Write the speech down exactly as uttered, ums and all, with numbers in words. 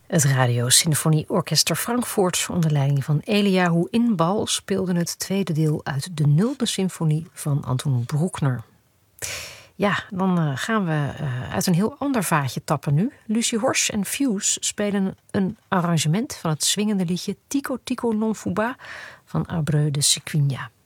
Het Radio Symfonieorkester Frankfurt onder leiding van Eliahu Inbal speelde het tweede deel uit de Nulde Symfonie van Anton Bruckner. Ja, dan gaan we uit een heel ander vaatje tappen nu. Lucie Horsch en Fuse spelen een arrangement van het swingende liedje Tico Tico non fu ba van Abreu de Sequinha.